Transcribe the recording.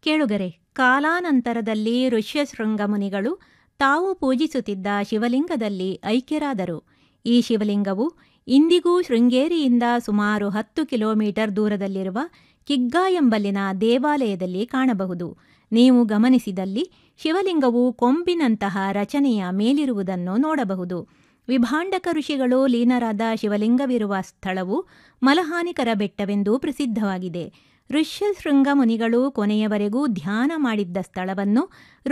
ಕೇಳುಗರೆ, ಕಾಲಾನಂತರದಲ್ಲಿ ಋಷ್ಯಶೃಂಗ ಮುನಿಗಳು ತಾವು ಪೂಜಿಸುತ್ತಿದ್ದ ಶಿವಲಿಂಗದಲ್ಲಿ ಐಕ್ಯರಾದರು. ಈ ಶಿವಲಿಂಗವು ಇಂದಿಗೂ ಶೃಂಗೇರಿಯಿಂದ ಸುಮಾರು 10 ಕಿಲೋಮೀಟರ್ ದೂರದಲ್ಲಿರುವ ಕಿಗ್ಗಾ ಎಂಬಲ್ಲಿನ ದೇವಾಲಯದಲ್ಲಿ ಕಾಣಬಹುದು. ನೀವು ಗಮನಿಸಿದಲ್ಲಿ ಶಿವಲಿಂಗವು ಕೊಂಬಿನಂತಹ ರಚನೆಯ ಮೇಲಿರುವುದನ್ನು ನೋಡಬಹುದು. ವಿಭಾಂಡಕ ಋಷಿಗಳು ಲೀನರಾದ ಶಿವಲಿಂಗವಿರುವ ಸ್ಥಳವು ಮಲಹಾನಿಕರ ಬೆಟ್ಟವೆಂದು ಪ್ರಸಿದ್ಧವಾಗಿದೆ. ಋಷ್ಯಶೃಂಗ ಮುನಿಗಳು ಕೊನೆಯವರೆಗೂ ಧ್ಯಾನ ಮಾಡಿದ್ದ ಸ್ಥಳವನ್ನು